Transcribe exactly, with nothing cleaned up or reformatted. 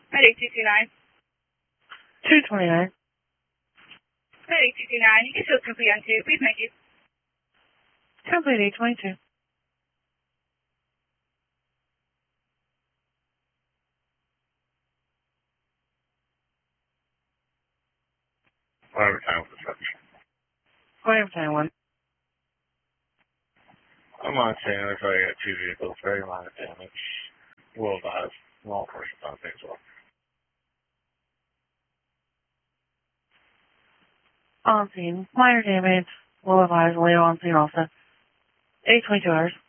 Medic two two nine. two twenty-nine. Medic two two nine. You can still complete on two. Please make it. Complete eight twenty-two. Whatever time perception. Whatever time one. I'm on scene. Looks like I got two vehicles. Very minor damage. Will advise. Law enforcement on things well. On scene. Minor damage. Will advise later on scene also. eight twenty-two hours.